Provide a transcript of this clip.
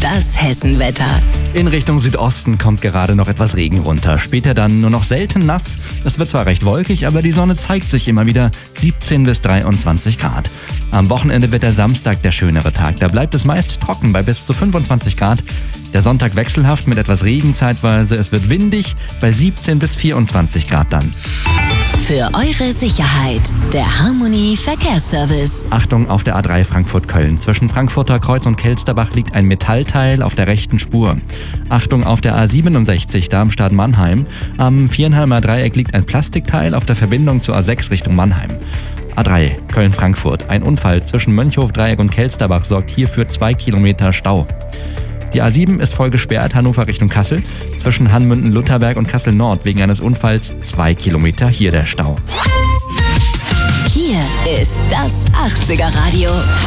Das Hessenwetter. In Richtung Südosten kommt gerade noch etwas Regen runter. Später dann nur noch selten nass. Es wird zwar recht wolkig, aber die Sonne zeigt sich immer wieder. 17 bis 23 Grad. Am Wochenende wird der Samstag der schönere Tag. Da bleibt es meist trocken bei bis zu 25 Grad. Der Sonntag wechselhaft mit etwas Regen zeitweise. Es wird windig bei 17 bis 24 Grad dann. Für eure Sicherheit, der Harmony Verkehrsservice. Achtung auf der A3 Frankfurt-Köln. Zwischen Frankfurter Kreuz und Kelsterbach liegt ein Metallteil auf der rechten Spur. Achtung auf der A67 Darmstadt-Mannheim. Am Viernheimer Dreieck liegt ein Plastikteil auf der Verbindung zur A6 Richtung Mannheim. A3 Köln-Frankfurt. Ein Unfall zwischen Mönchhof-Dreieck und Kelsterbach sorgt hier für 2 Kilometer Stau. Die A7 ist voll gesperrt, Hannover Richtung Kassel. Zwischen Hanmünden-Lutherberg und Kassel-Nord wegen eines Unfalls 2 Kilometer, hier der Stau. Hier ist das 80er Radio.